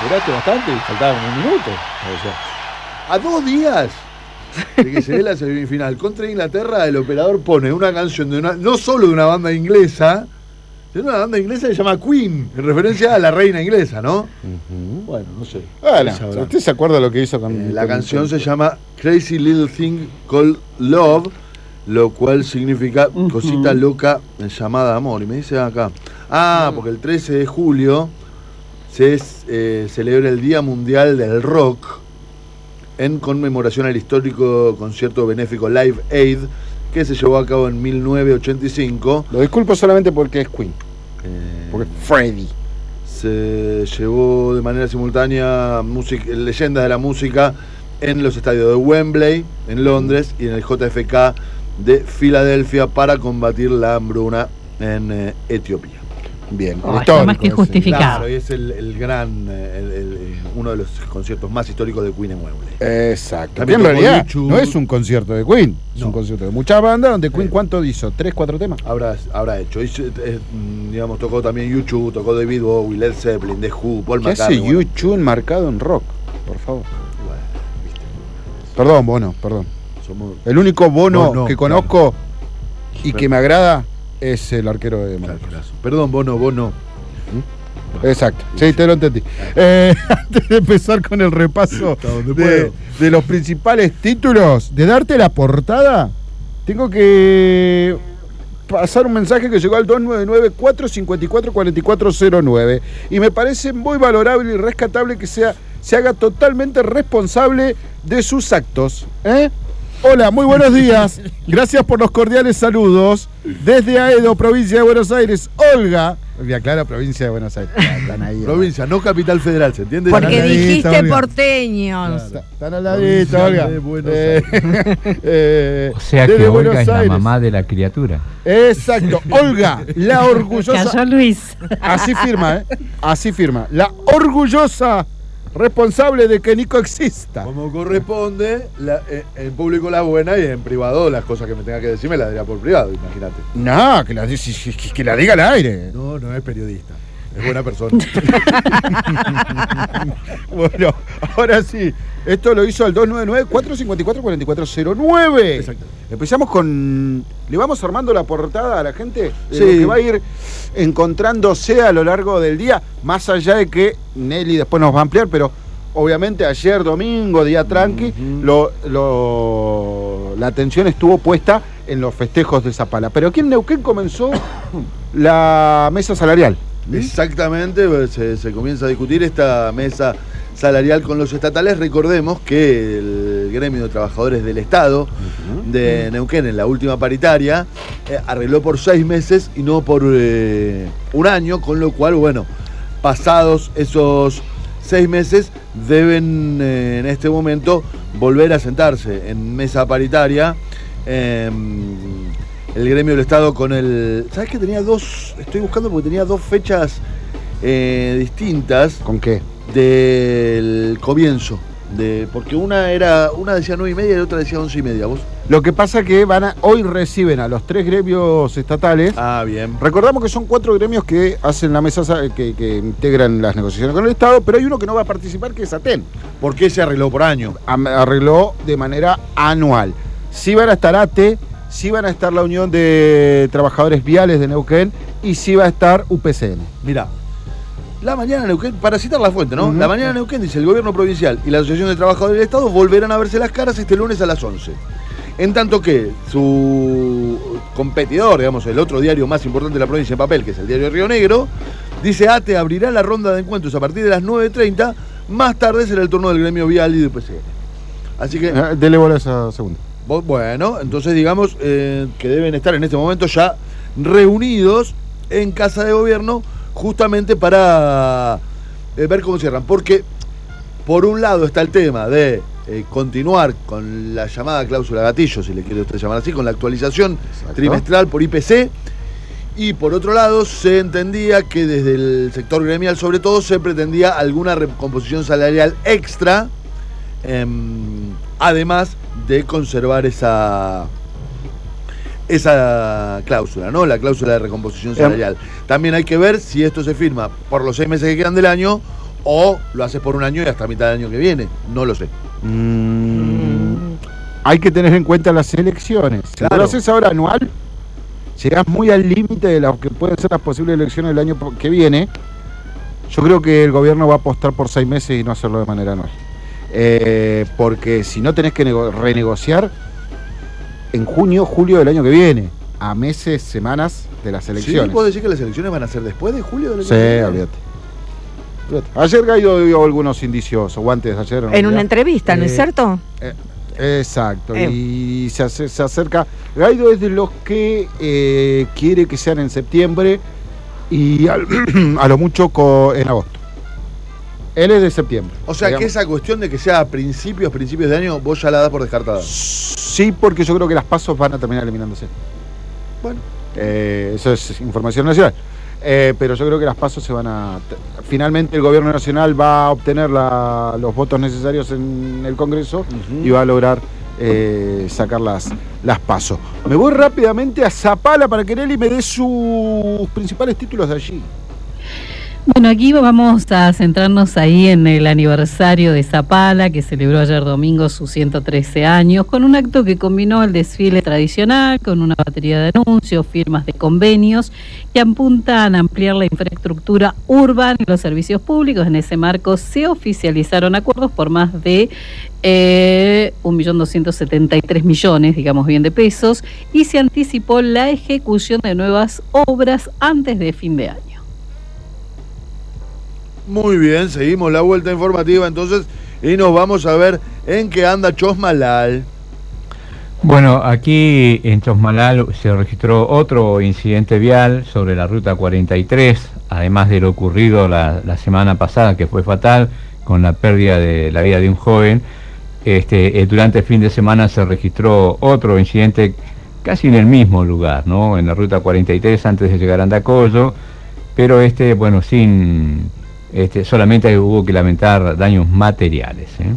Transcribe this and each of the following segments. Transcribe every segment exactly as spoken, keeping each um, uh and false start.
esperaste bastante y faltaba un minuto. O sea, a dos días de que se dé la semifinal contra Inglaterra, el operador pone una canción de una, no solo de una banda inglesa, de una banda inglesa que se llama Queen, en referencia a la reina inglesa, ¿no? Uh-huh. Bueno, no sé. Bueno, ¿usted se acuerda lo que hizo con eh, la con, canción con... se llama Crazy Little Thing Called Love, lo cual significa uh-huh. cosita loca llamada amor. Y me dice acá, ah, porque el trece de julio se eh, celebra el Día Mundial del Rock en conmemoración al histórico concierto benéfico Live Aid que se llevó a cabo en mil novecientos ochenta y cinco. Lo disculpo solamente porque es Queen. Eh, porque Freddie. Se llevó de manera simultánea music, leyendas de la música en los estadios de Wembley, en Londres, y en el J F K de Filadelfia para combatir la hambruna en eh, Etiopía. Bien, oh, está más que justificado. Claro, y es el, el gran, el, el, uno de los conciertos más históricos de Queen en Wembley. Exacto. En realidad YouTube. No es un concierto de Queen, es no. un concierto de muchas bandas donde Queen, sí. ¿cuánto hizo? ¿Tres, cuatro temas? Habrá, habrá hecho. Y, eh, digamos, tocó también YouTube, tocó David Bowie, Led Zeppelin, The Who, Paul ¿Qué McCartney. hace YouTube bueno. enmarcado en rock? Por favor. Bueno, ¿viste? Perdón, Bono, perdón. Somos... El único Bono no, no, que conozco claro. y que me agrada es el arquero de Manuel. Perdón, Bono, Bono. ¿Mm? Exacto, sí, te lo entendí. Eh, antes de empezar con el repaso de, de los principales títulos, de darte la portada, tengo que pasar un mensaje que llegó al dos nueve nueve, cuatro cinco cuatro, cuatro cuatro cero nueve y me parece muy valorable y rescatable que sea, se haga totalmente responsable de sus actos. ¿eh? Hola, muy buenos días. Gracias por los cordiales saludos. Desde Aedo, provincia de Buenos Aires, Olga. Me aclara, provincia de Buenos Aires. Están ahí, provincia, no capital federal, ¿se entiende? Porque dijiste Olga. Porteños. Claro. Están al ladito, Olga. Eh, eh, o sea que Olga Buenos es Aires. La mamá de la criatura. Exacto. Olga, la orgullosa. Cayó Luis. Así firma, ¿eh? Así firma. La orgullosa responsable de que Nico exista. Como corresponde, la, eh, en público la buena y en privado las cosas que me tenga que decir me las diría por privado, imagínate. No, que la, que, que la diga al aire. No, no es periodista, es buena persona. Bueno, ahora sí, esto lo hizo al dos nueve nueve, cuatro cinco cuatro, cuatro cuatro cero nueve. Exacto. Empezamos con... ¿Le vamos armando la portada a la gente? De sí. Lo que va a ir encontrándose a lo largo del día, más allá de que Nelly después nos va a ampliar, pero obviamente ayer domingo, día tranqui, uh-huh. lo, lo, la atención estuvo puesta en los festejos de Zapala. Pero aquí en Neuquén comenzó la mesa salarial. Exactamente, se, se comienza a discutir esta mesa salarial con los estatales. Recordemos que el gremio de trabajadores del Estado uh-huh. de Neuquén en la última paritaria eh, arregló por seis meses y no por eh, un año, con lo cual, bueno, pasados esos seis meses deben eh, en este momento volver a sentarse en mesa paritaria. Eh, el gremio del Estado con el... ¿Sabes que tenía dos? Estoy buscando porque tenía dos fechas eh, distintas. ¿Con qué? Del comienzo. De, porque una era una decía nueve y media y la otra decía once y media. ¿Vos? Lo que pasa que van a, hoy reciben a los tres gremios estatales. Ah, bien. Recordamos que son cuatro gremios que hacen la mesa, que, que integran las negociaciones con el Estado, pero hay uno que no va a participar, que es ATEN. ¿Por qué se arregló por año? Arregló de manera anual. Sí van a estar ATE, sí van a estar la Unión de Trabajadores Viales de Neuquén y sí va a estar U P C N. Mirá. La Mañana Neuquén, para citar la fuente, ¿no? Uh-huh. La Mañana Neuquén dice: el gobierno provincial y la Asociación de Trabajadores del Estado volverán a verse las caras este lunes a las once. En tanto que su competidor, digamos, el otro diario más importante de la provincia en papel, que es el diario Río Negro, dice: ATE abrirá la ronda de encuentros a partir de las nueve treinta, más tarde será el turno del gremio vial y de U P C N. Así que... Eh, dele bola a esa segunda. Bueno, entonces digamos eh, que deben estar en este momento ya reunidos en Casa de Gobierno justamente para eh, ver cómo cierran. Porque por un lado está el tema de eh, continuar con la llamada cláusula gatillo, si le quiere usted llamar así, con la actualización Exacto. trimestral por I P C. Y por otro lado se entendía que desde el sector gremial sobre todo se pretendía alguna recomposición salarial extra, eh, además de conservar esa... esa cláusula, ¿no? La cláusula de recomposición salarial. También hay que ver si esto se firma por los seis meses que quedan del año o lo haces por un año y hasta mitad del año que viene, no lo sé. Mm, hay que tener en cuenta las elecciones. Claro. Si lo haces ahora anual, llegás muy al límite de lo que pueden ser las posibles elecciones del año que viene. Yo creo que el gobierno va a apostar por seis meses y no hacerlo de manera anual. Eh, porque si no tenés que renegociar en junio, julio del año que viene, a meses, semanas de las elecciones. ¿Sí? ¿Puedo decir que las elecciones van a ser después de julio del año Sí, que viene? olvídate. Ayer Guaido dio algunos indicios, o antes de ayer. En una entrevista, ¿no eh, es cierto? Eh, exacto, Eh. y se, ace- se acerca. Guaido es de los que eh, quiere que sean en septiembre y al- a lo mucho co- en agosto. Él es de septiembre. O sea, digamos. que esa cuestión de que sea a principios, principios de año, vos ya la das por descartada. Sí, porque yo creo que las pasos van a terminar eliminándose. Bueno. Eh, eso es información nacional. Eh, pero yo creo que las pasos se van a... Finalmente el gobierno nacional va a obtener la- los votos necesarios en el Congreso Uh-huh. y va a lograr eh, sacar las, las pasos. Me voy rápidamente a Zapala para que Nelly me dé sus principales títulos de allí. Bueno, aquí vamos a centrarnos ahí en el aniversario de Zapala, que celebró ayer domingo sus ciento trece años, con un acto que combinó el desfile tradicional con una batería de anuncios, firmas de convenios que apuntan a ampliar la infraestructura urbana y los servicios públicos. En ese marco se oficializaron acuerdos por más de eh, un millón doscientos setenta y tres millones, digamos bien, de pesos, y se anticipó la ejecución de nuevas obras antes de fin de año. Muy bien, seguimos la vuelta informativa entonces y nos vamos a ver en qué anda Chosmalal. Bueno, aquí en Chosmalal se registró otro incidente vial sobre la ruta cuarenta y tres, además de lo ocurrido la, la semana pasada, que fue fatal, con la pérdida de la vida de un joven. Este, eh, durante el fin de semana se registró otro incidente casi en el mismo lugar, ¿no? En la ruta cuarenta y tres, antes de llegar a Andacollo, pero este, bueno, sin... Este, solamente hubo que lamentar daños materiales, ¿eh?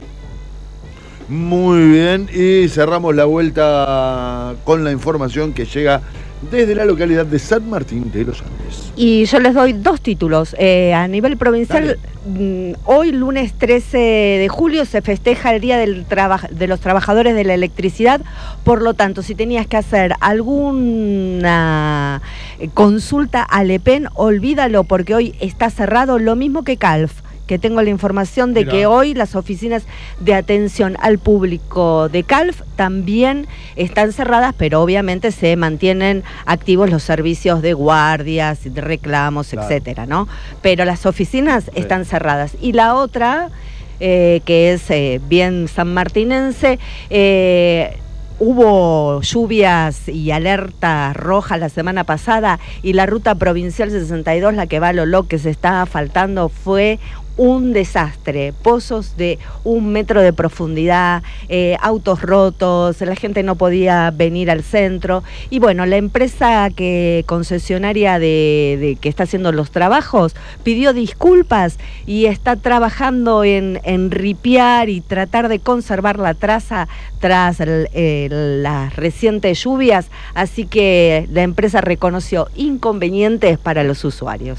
Muy bien, y cerramos la vuelta con la información que llega desde la localidad de San Martín de los Andes. Y yo les doy dos títulos. Eh, a nivel provincial, mm, hoy lunes trece de julio se festeja el Día del traba- de los Trabajadores de la Electricidad. Por lo tanto, si tenías que hacer alguna eh, consulta al E P E N, olvídalo porque hoy está cerrado, lo mismo que Calf, que tengo la información de Mirá. que hoy las oficinas de atención al público de Calf también están cerradas, pero obviamente se mantienen activos los servicios de guardias, de reclamos, Claro. etcétera, ¿no? Pero las oficinas Sí. están cerradas. Y la otra, eh, que es eh, bien sanmartinense, eh, hubo lluvias y alertas rojas la semana pasada y la ruta provincial sesenta y dos, la que va a Lolo, que se está asfaltando, fue un desastre, pozos de un metro de profundidad, eh, autos rotos, la gente no podía venir al centro y bueno, la empresa que concesionaria de, de que está haciendo los trabajos pidió disculpas y está trabajando en, en ripiar y tratar de conservar la traza tras el, el, las recientes lluvias, así que la empresa reconoció inconvenientes para los usuarios.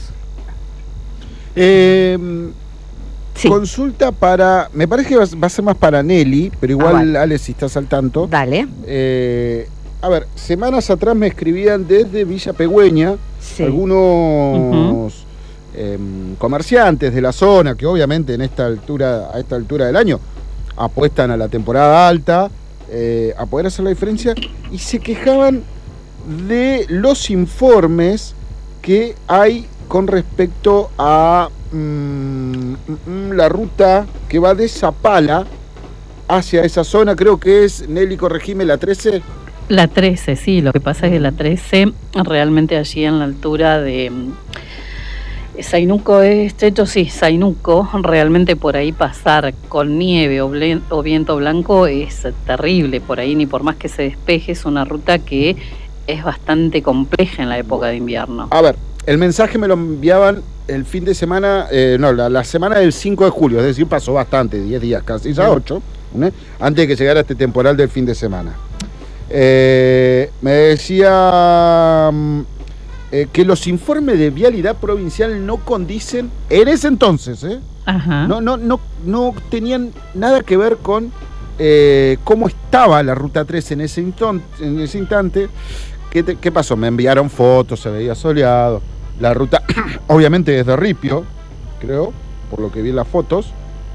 Eh, Sí. Consulta para... Me parece que va, va a ser más para Nelly, pero igual, Ah, vale. Ale, si estás al tanto. Dale. Eh, a ver, semanas atrás me escribían desde Villa Pegüeña Sí. algunos Ujú. eh, comerciantes de la zona que obviamente en esta altura, a esta altura del año apuestan a la temporada alta eh, a poder hacer la diferencia y se quejaban de los informes que hay con respecto a mm, mm, la ruta que va de Zapala hacia esa zona. Creo que es, Nelly, corregime, la trece. La trece, sí, lo que pasa es que la trece realmente allí en la altura de mm, Zainuco es Checho, sí, Zainuco, realmente por ahí pasar con nieve o, ble- o viento blanco es terrible, por ahí ni por más que se despeje, es una ruta que es bastante compleja en la época de invierno. A ver, el mensaje me lo enviaban el fin de semana, eh, no, la, la semana del cinco de julio, es decir, pasó bastante, diez días casi, ya ocho, ¿eh? Antes de que llegara este temporal del fin de semana. Eh, me decía mm, eh, que los informes de vialidad provincial no condicen, en ese entonces, ¿eh? Ajá. No, no, no, no tenían nada que ver con eh, cómo estaba la Ruta tres en ese, inton, en ese instante. ¿Qué, te, ¿Qué pasó? Me enviaron fotos, se veía soleado. La ruta, obviamente desde Ripio, creo, por lo que vi en las fotos,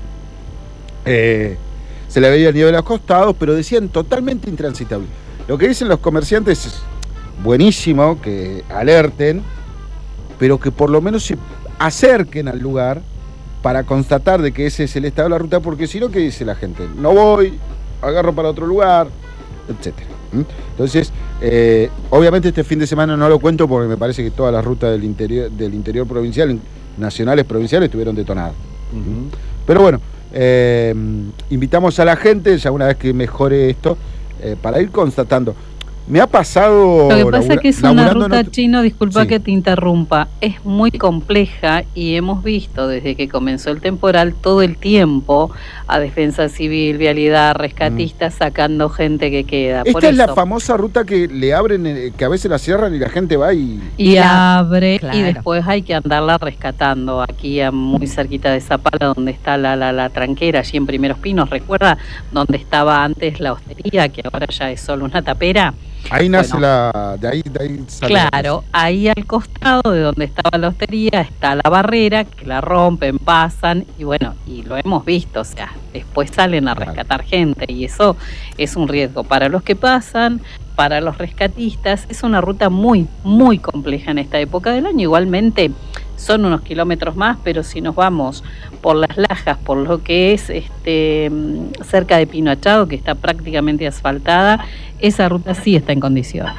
eh, se le veía el nivel a los costados, pero decían totalmente intransitable. Lo que dicen los comerciantes es buenísimo, que alerten, pero que por lo menos se acerquen al lugar para constatar de que ese es el estado de la ruta, porque si no, ¿qué dice la gente? No voy, agarro para otro lugar, etcétera. Entonces, eh, obviamente este fin de semana no lo cuento porque me parece que todas las rutas del interior, del interior provincial, nacionales, provinciales, estuvieron detonadas. Uh-huh. Pero bueno, eh, invitamos a la gente, ya una vez que mejore esto, eh, para ir constatando. Me ha pasado... Lo que pasa es que es una ruta, otro... Chino, disculpa sí. que te interrumpa, es muy compleja y hemos visto desde que comenzó el temporal todo el tiempo a Defensa Civil, Vialidad, rescatistas mm. sacando gente que queda. Esta Por es eso. la famosa ruta que le abren, que a veces la cierran y la gente va y... Y la... abre, claro. Y después hay que andarla rescatando aquí a, muy cerquita de Zapala, donde está la, la, la tranquera, allí en Primeros Pinos. ¿Recuerda donde estaba antes la hostería, que ahora ya es solo una tapera? Ahí nace bueno, la... De ahí, de ahí sale claro, ahí al costado de donde estaba la hostería está la barrera, que la rompen, pasan, y bueno, y lo hemos visto, o sea, después salen a rescatar gente, y eso es un riesgo para los que pasan, para los rescatistas. Es una ruta muy, muy compleja en esta época del año. Igualmente son unos kilómetros más, pero si nos vamos por las Lajas, por lo que es este cerca de Pino Achado, que está prácticamente asfaltada, esa ruta sí está en condiciones.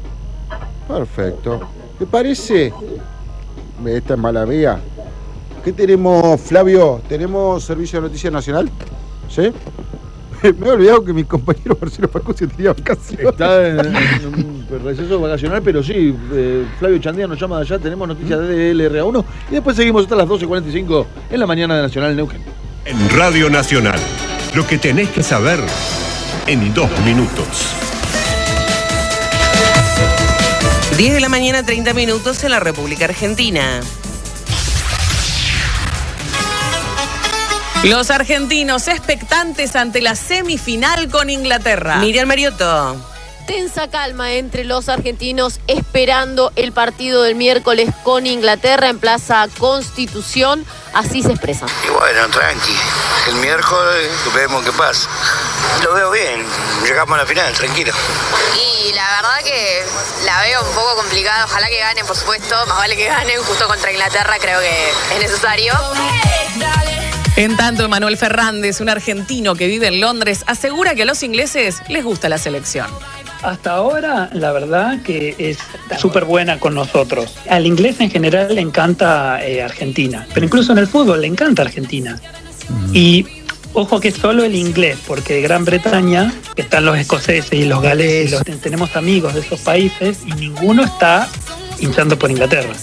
Perfecto. ¿Te parece? Esta es mala mía. ¿Qué tenemos, Flavio? ¿Tenemos Servicio de Noticias Nacional? ¿Sí? Me he olvidado que mi compañero Marcelo Facusi tenía vacaciones. Está en, en un receso vacacional, pero sí, eh, Flavio Chandía nos llama de allá, tenemos noticias de L R A uno y después seguimos hasta las doce cuarenta y cinco en la mañana de Nacional Neuquén. En Radio Nacional, lo que tenés que saber en dos minutos. diez de la mañana, treinta minutos en la República Argentina. Los argentinos expectantes ante la semifinal con Inglaterra. Miriam Mariotto. Tensa calma entre los argentinos esperando el partido del miércoles con Inglaterra en Plaza Constitución. Así se expresan. Y bueno, tranqui. El miércoles vemos qué pasa. Lo veo bien. Llegamos a la final, tranquilo. Y la verdad que la veo un poco complicada. Ojalá que ganen, por supuesto. Más vale que ganen justo contra Inglaterra. Creo que es necesario. En tanto, Emanuel Fernández, un argentino que vive en Londres, asegura que a los ingleses les gusta la selección. Hasta ahora, la verdad que es súper buena con nosotros. Al inglés en general le encanta eh, Argentina, pero incluso en el fútbol le encanta Argentina. Mm. Y ojo que es solo el inglés, porque Gran Bretaña, están los escoceses y los galeses, los, tenemos amigos de esos países y ninguno está hinchando por Inglaterra.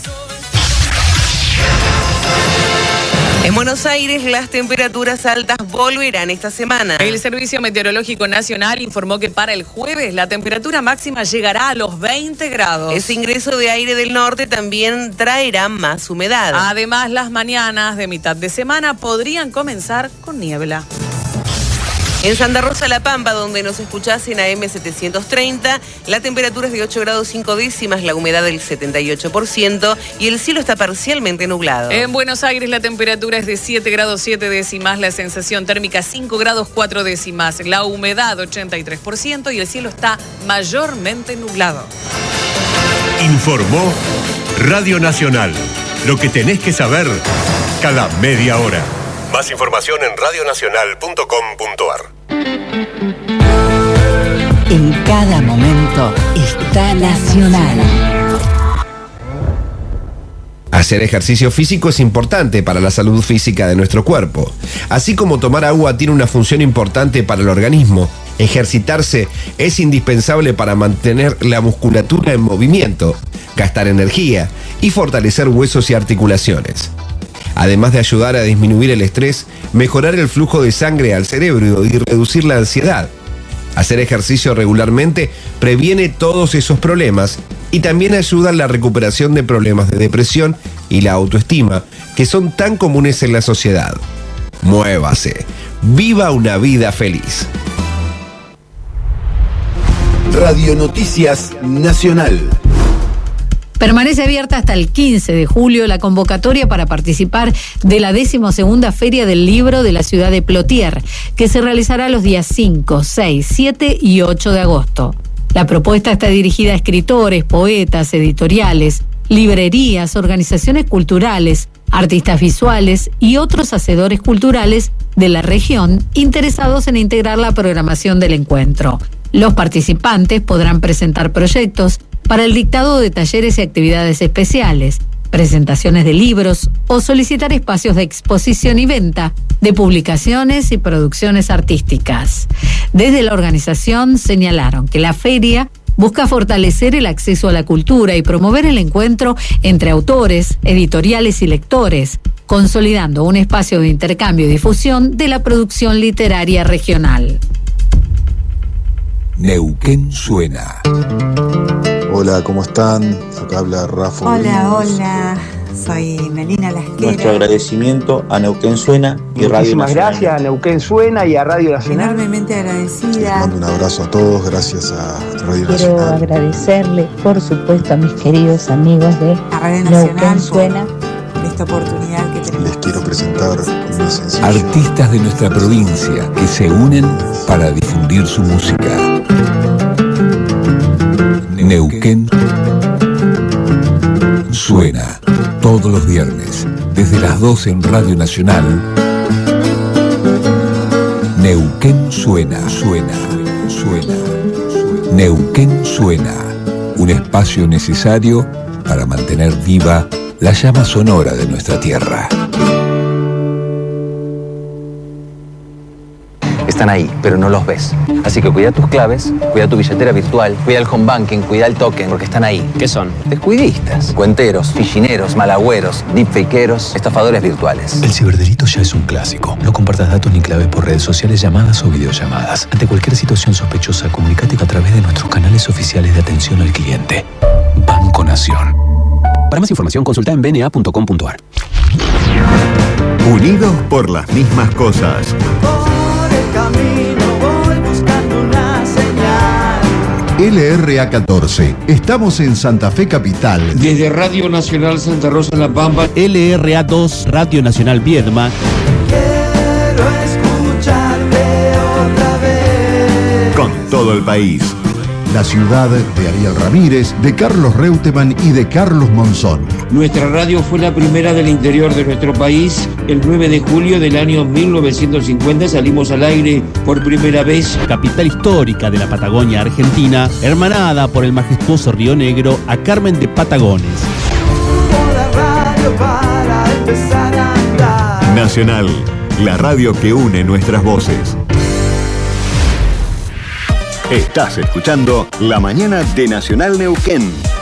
En Buenos Aires, las temperaturas altas volverán esta semana. El Servicio Meteorológico Nacional informó que para el jueves la temperatura máxima llegará a los veinte grados. Ese ingreso de aire del norte también traerá más humedad. Además, las mañanas de mitad de semana podrían comenzar con niebla. En Santa Rosa, La Pampa, donde nos escuchás en A M setecientos treinta, la temperatura es de ocho grados cinco décimas, la humedad del setenta y ocho por ciento y el cielo está parcialmente nublado. En Buenos Aires la temperatura es de siete grados siete décimas, la sensación térmica cinco grados cuatro décimas, la humedad ochenta y tres por ciento y el cielo está mayormente nublado. Informó Radio Nacional. Lo que tenés que saber cada media hora. Más información en radionacional punto com punto a r. En cada momento está Nacional. Hacer ejercicio físico es importante para la salud física de nuestro cuerpo. Así como tomar agua tiene una función importante para el organismo, ejercitarse es indispensable para mantener la musculatura en movimiento, gastar energía y fortalecer huesos y articulaciones. Además de ayudar a disminuir el estrés, mejorar el flujo de sangre al cerebro y reducir la ansiedad. Hacer ejercicio regularmente previene todos esos problemas y también ayuda en la recuperación de problemas de depresión y la autoestima, que son tan comunes en la sociedad. Muévase. Viva una vida feliz. Radio Noticias Nacional. Permanece abierta hasta el quince de julio la convocatoria para participar de la decimosegunda Feria del Libro de la ciudad de Plotier, que se realizará los días cinco, seis, siete y ocho de agosto. La propuesta está dirigida a escritores, poetas, editoriales, librerías, organizaciones culturales, artistas visuales y otros hacedores culturales de la región interesados en integrar la programación del encuentro. Los participantes podrán presentar proyectos para el dictado de talleres y actividades especiales, presentaciones de libros o solicitar espacios de exposición y venta de publicaciones y producciones artísticas. Desde la organización señalaron que la feria busca fortalecer el acceso a la cultura y promover el encuentro entre autores, editoriales y lectores, consolidando un espacio de intercambio y difusión de la producción literaria regional. Neuquén suena. Hola, ¿cómo están? Acá habla Rafa. Hola, hola. Soy Melina Lasquera. Nuestro agradecimiento a Neuquén Suena y Radio Muchísimas Nacional. gracias a Neuquén Suena y a Radio Nacional. Enormemente agradecida. Les mando un abrazo a todos, gracias a Radio Quiero Nacional. agradecerle, por supuesto, a mis queridos amigos de A Radio Nacional Neuquén Suena. por esta oportunidad que tenemos. Les quiero presentar mi sencillo. Artistas de nuestra provincia que se unen para difundir su música. Neuquén Suena. Todos los viernes, desde las doce en Radio Nacional. Neuquén Suena, suena, suena. Neuquén Suena. Un espacio necesario para mantener viva la llama sonora de nuestra tierra. Están ahí, pero no los ves. Así que cuida tus claves, cuida tu billetera virtual, cuida el home banking, cuida el token, porque están ahí. ¿Qué son? Descuidistas, cuenteros, fichineros, malagüeros, deepfakeros, estafadores virtuales. El ciberdelito ya es un clásico. No compartas datos ni claves por redes sociales, llamadas o videollamadas. Ante cualquier situación sospechosa, comunícate a través de nuestros canales oficiales de atención al cliente. Banco Nación. Para más información, consulta en b n a punto com punto a r. Unidos por las mismas cosas. Camino voy buscando una señal. L R A catorce. Estamos en Santa Fe Capital. Desde Radio Nacional Santa Rosa en La Pampa. L R A dos, Radio Nacional Viedma. Quiero escucharte otra vez. Con todo el país. La ciudad de Ariel Ramírez, de Carlos Reutemann y de Carlos Monzón. Nuestra radio fue la primera del interior de nuestro país. El nueve de julio del año mil novecientos cincuenta salimos al aire por primera vez. Capital histórica de la Patagonia Argentina, hermanada por el majestuoso Río Negro a Carmen de Patagones. La radio para empezar a andar. Nacional, la radio que une nuestras voces. Estás escuchando La Mañana de Nacional Neuquén.